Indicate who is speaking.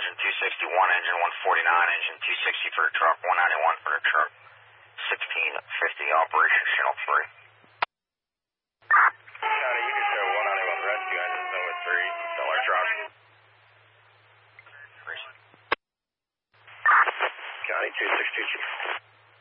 Speaker 1: engine 261, engine 149, engine 260 for the truck, 191 for the truck, 1650 operation channel 3.
Speaker 2: County, you can show 191 rescue engine number 3, still our truck. County 262.